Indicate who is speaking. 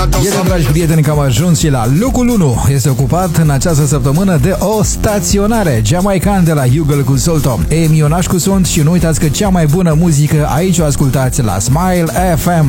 Speaker 1: Iată, dragi prieteni, că am ajuns și la locul 1. Este ocupat în această săptămână de o staționare, Jamaican de la Hugo cu Solto. Emi Ionașcu sunt și nu uitați că cea mai bună muzică aici o ascultați la Smile FM.